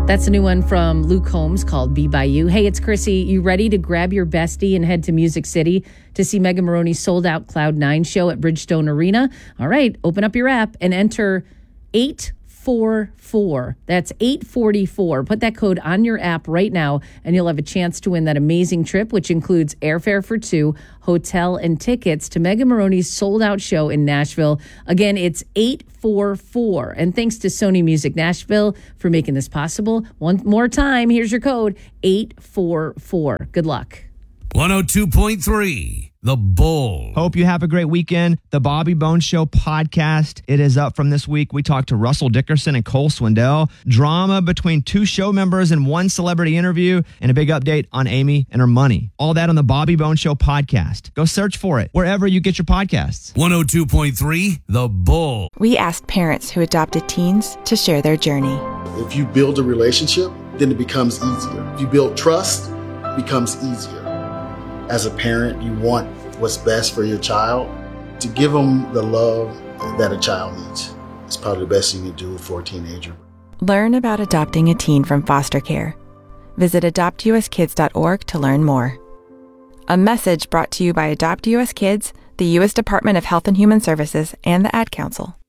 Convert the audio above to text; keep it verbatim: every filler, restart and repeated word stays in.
That's a new one from Luke Combs called Be By You. Hey, it's Chrissy. You ready to grab your bestie and head to Music City to see Megan Moroney's sold-out Cloud nine show at Bridgestone Arena? All right, open up your app and enter eight four four. That's eight four four. Put that code on your app right now, and you'll have a chance to win that amazing trip, which includes airfare for two, hotel, and tickets to Megan Moroney's sold-out show in Nashville. Again, it's eight four four. And thanks to Sony Music Nashville for making this possible. One more time, here's your code, eight four four. Good luck. one oh two point three, The Bull. Hope you have a great weekend. The Bobby Bones Show podcast, it is up from this week. We talked to Russell Dickerson and Cole Swindell. Drama between two show members and one celebrity interview, and a big update on Amy and her money. All that on the Bobby Bones Show podcast. Go search for it wherever you get your podcasts. one oh two point three, The Bull. We asked parents who adopted teens to share their journey. If you build a relationship, then it becomes easier. If you build trust, it becomes easier. As a parent, you want what's best for your child. To give them the love that a child needs, it's probably the best you can do for a teenager. Learn about adopting a teen from foster care. Visit adopt u s kids dot org to learn more. A message brought to you by Adopt U S Kids, the U S Department of Health and Human Services, and the Ad Council.